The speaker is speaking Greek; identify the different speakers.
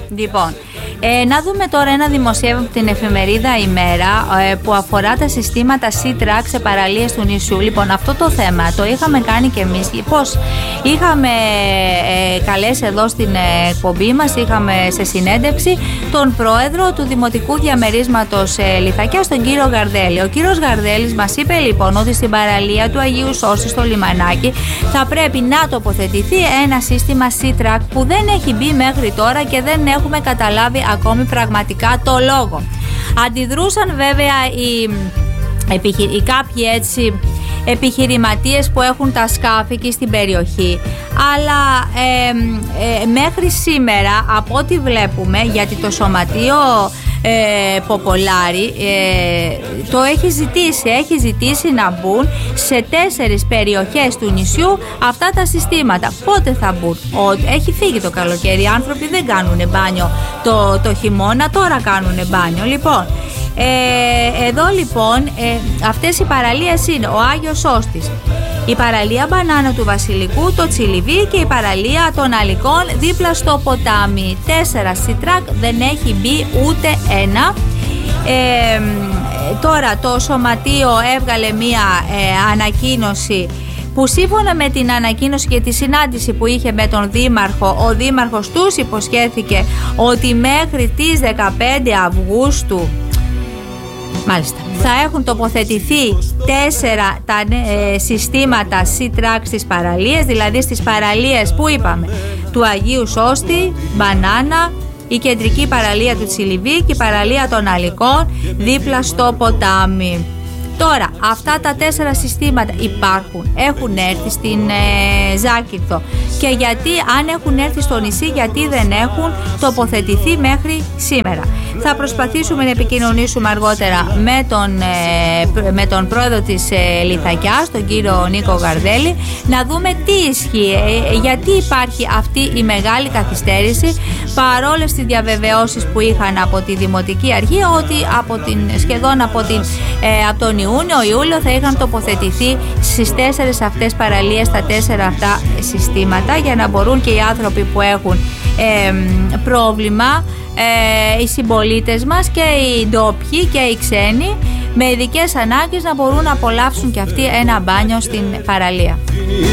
Speaker 1: Λοιπόν, να δούμε τώρα ένα δημοσίευμα από την εφημερίδα Ημέρα που αφορά τα συστήματα C-Track σε παραλίες του νησιού. Λοιπόν, αυτό το θέμα το είχαμε κάνει και εμείς. Πώς είχαμε καλέσει εδώ στην εκπομπή μας, είχαμε σε συνέντευξη τον πρόεδρο του Δημοτικού Διαμερίσματος Λιθακιάς, τον κύριο Γαρδέλη. Ο κύριος Γαρδέλης μας είπε λοιπόν ότι στην παραλία του Αγίου Σώστη στο λιμανάκι θα πρέπει να τοποθετηθεί ένα σύστημα C-Track που δεν έχει μπει μέχρι τώρα και δεν έχουμε καταλάβει ακόμη πραγματικά το λόγο. Αντιδρούσαν βέβαια οι κάποιοι έτσι επιχειρηματίες που έχουν τα σκάφη και στην περιοχή, αλλά μέχρι σήμερα από ό,τι βλέπουμε, γιατί το σωματείο Ποπολάρη το έχει ζητήσει να μπουν σε 4 περιοχές του νησιού αυτά τα συστήματα. Πότε θα μπουν? Έχει φύγει το καλοκαίρι, οι άνθρωποι δεν κάνουν μπάνιο το χειμώνα, τώρα κάνουν μπάνιο. Λοιπόν, εδώ λοιπόν αυτές οι παραλίες είναι ο Άγιος Σώστης, η παραλία Μπανάνα του Βασιλικού, το Τσιλιβί και η παραλία των Αλικών δίπλα στο ποτάμι. 4 C-Track, δεν έχει μπει ούτε ένα. Τώρα το σωματείο έβγαλε μία ανακοίνωση που σύμφωνα με την ανακοίνωση και τη συνάντηση που είχε με τον Δήμαρχο, ο Δήμαρχος τους υποσχέθηκε ότι μέχρι τις 15 Αυγούστου μάλιστα θα έχουν τοποθετηθεί 4 τα συστήματα C-Track στις παραλίες, δηλαδή στις παραλίες που είπαμε του Αγίου Σώστη, Μπανάνα, η κεντρική παραλία του Τσιλιβί και η παραλία των Αλικών δίπλα στο ποτάμι. Τώρα, αυτά τα 4 συστήματα υπάρχουν, έχουν έρθει στην Ζάκυνθο, και γιατί αν έχουν έρθει στο νησί, γιατί δεν έχουν τοποθετηθεί μέχρι σήμερα. Θα προσπαθήσουμε να επικοινωνήσουμε αργότερα με τον πρόεδρο της Λιθακιάς, τον κύριο Νίκο Γαρδέλη, να δούμε τι ισχύει, γιατί υπάρχει αυτή η μεγάλη καθυστέρηση, παρόλες τις διαβεβαιώσεις που είχαν από τη Δημοτική Αρχή ότι σχεδόν από τον Ιούλιο θα είχαν τοποθετηθεί στις 4 αυτές παραλίες τα 4 αυτά συστήματα, για να μπορούν και οι άνθρωποι που έχουν πρόβλημα, οι συμπολίτες μας και οι ντόπιοι και οι ξένοι με ειδικές ανάγκες, να μπορούν να απολαύσουν και αυτοί ένα μπάνιο στην παραλία.